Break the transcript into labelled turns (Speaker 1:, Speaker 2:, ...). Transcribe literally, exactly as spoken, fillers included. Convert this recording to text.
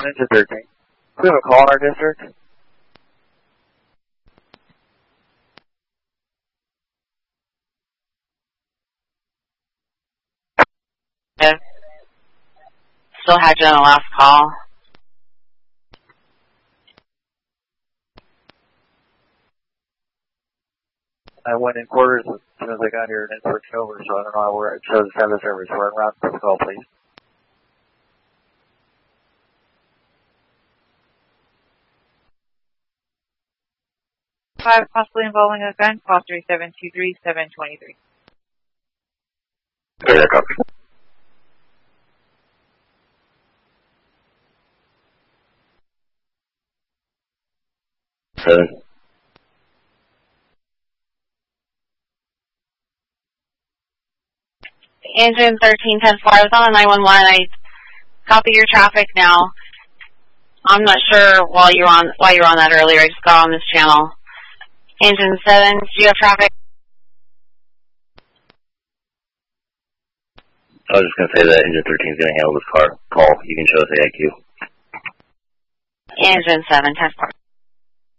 Speaker 1: Engine thirteen. We have a call in our district.
Speaker 2: Still had you on the last call.
Speaker 1: I went in quarters as soon as I got here and it switched over, so I don't know where it shows seven service. We're en route to the call, please.
Speaker 3: Five, possibly involving a gun, call three seven two three, seven two three.
Speaker 4: Yeah, copy. Seven.
Speaker 2: Engine thirteen ten four, I was on the nine one one. I copy your traffic now. I'm not sure while you were on why you were on that earlier. I just got on this channel. Engine seven, do you have traffic?
Speaker 4: I was just going to say that Engine thirteen is going to handle this car call. You can show us A I Q.
Speaker 2: Engine seven ten four.